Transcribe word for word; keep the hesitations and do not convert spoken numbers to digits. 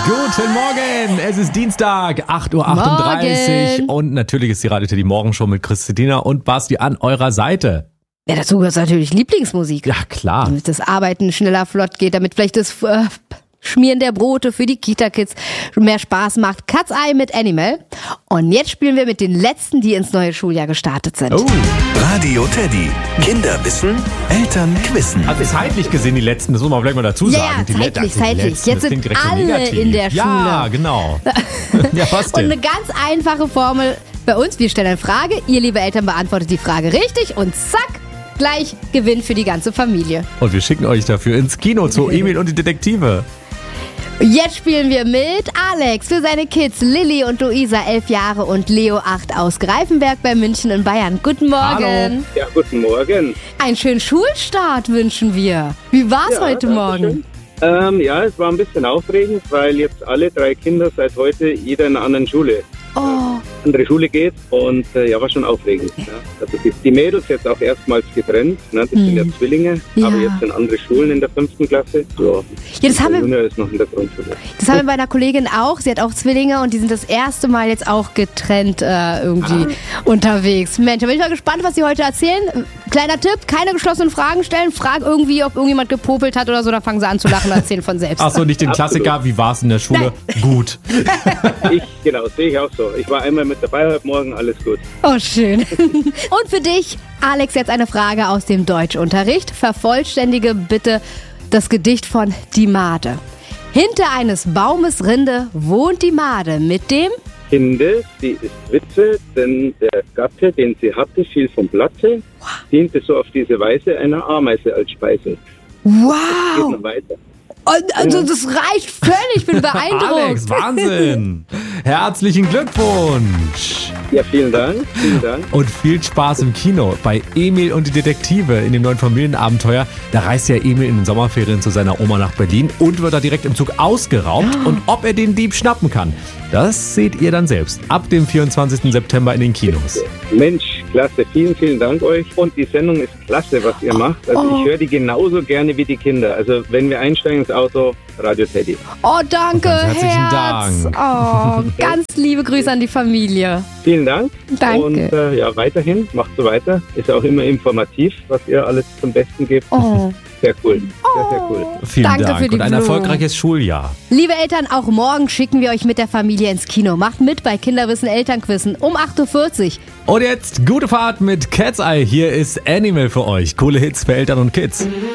Guten Morgen, es ist Dienstag, acht Uhr achtunddreißig und natürlich ist die Radio Teddy Morgenshow mit Christina und Basti an eurer Seite. Ja, dazu gehört natürlich Lieblingsmusik. Ja, klar. Damit das Arbeiten schneller flott geht, damit vielleicht das äh, Schmieren der Brote für die Kita-Kids mehr Spaß macht. Cat's Eye mit Animal. Und jetzt spielen wir mit den Letzten, die ins neue Schuljahr gestartet sind. Oh. Radio Teddy. Kinder wissen, Eltern quissen. Also zeitlich gesehen die Letzten, das muss man vielleicht mal dazu Ja, sagen. ja, die zeitlich, Letzten, zeitlich. Die Letzten, Jetzt das sind klingt direkt so alle negativ. in der Schule. Ja, genau. Ja, was Und denn? eine ganz einfache Formel bei uns. Wir stellen eine Frage, ihr liebe Eltern beantwortet die Frage richtig und zack, gleich Gewinn für die ganze Familie. Und wir schicken euch dafür ins Kino zu Emil und die Detektive. Jetzt spielen wir mit Alex für seine Kids Lilly und Luisa, elf Jahre und Leo, acht aus Greifenberg bei München in Bayern. Guten Morgen. Hallo. Ja, guten Morgen. Einen schönen Schulstart wünschen wir. Wie war's Ja, heute danke Morgen? schön. Ähm, ja, es war ein bisschen aufregend, weil jetzt alle drei Kinder seit heute jeder in einer anderen Schule, Oh, andere Schule geht und äh, ja, war schon aufregend. Ja. Also die, die Mädels jetzt auch erstmals getrennt, ne? Das sind ja Zwillinge, Ja. aber jetzt in andere Schulen in der fünften Klasse. Ja, Ja, das haben der wir- Junior ist noch in der Grundschule. das haben wir bei einer Kollegin auch. Sie hat auch Zwillinge und die sind das erste Mal jetzt auch getrennt äh, irgendwie unterwegs. Mensch, da bin ich mal gespannt, was sie heute erzählen. Kleiner Tipp, keine geschlossenen Fragen stellen. Frag irgendwie, ob irgendjemand gepopelt hat oder so, dann fangen sie an zu lachen und erzählen von selbst. Achso, nicht den Absolut. Klassiker, wie war's in der Schule? Gut. Ich, genau, sehe ich auch so. Ich war einmal mit dabei heute Morgen, alles gut. Oh, schön. Und für dich, Alex, jetzt eine Frage aus dem Deutschunterricht. Vervollständige bitte das Gedicht von Die Made. Hinter eines Baumes Rinde wohnt die Made mit dem... Kinde, sie ist Witwe, denn der Gatte, den sie hatte, fiel vom Blatte, diente so auf diese Weise einer Ameise als Speise. Geht Wow! noch weiter. Und, also das reicht völlig, ich bin beeindruckt. Alex, Wahnsinn. Herzlichen Glückwunsch. Ja, vielen Dank, vielen Dank. Und viel Spaß im Kino bei Emil und die Detektive in dem neuen Familienabenteuer. Da reist ja Emil in den Sommerferien zu seiner Oma nach Berlin und wird da direkt im Zug ausgeraubt. Und ob er den Dieb schnappen kann, das seht ihr dann selbst. Ab dem vierundzwanzigsten September in den Kinos. Mensch, klasse, vielen, vielen Dank euch. Und die Sendung ist klasse, was ihr macht. Also Oh. ich höre die genauso gerne wie die Kinder. Also wenn wir einsteigen ins Auto, Radio Teddy. Oh, danke, Oh, ganz herzlichen Herz. Dank. Oh, ganz liebe Grüße an die Familie. Vielen Dank. Danke. Und äh, ja, weiterhin, macht so weiter. Ist auch immer informativ, was ihr alles zum Besten gebt. Oh. Sehr cool, sehr, sehr cool. Vielen Danke Dank für die und ein Blumen. erfolgreiches Schuljahr. Liebe Eltern, auch morgen schicken wir euch mit der Familie ins Kino. Macht mit bei Kinderwissen Elternquissen um acht Uhr vierzig. Und jetzt gute Fahrt mit Cat's Eye. Hier ist Animal für euch. Coole Hits für Eltern und Kids.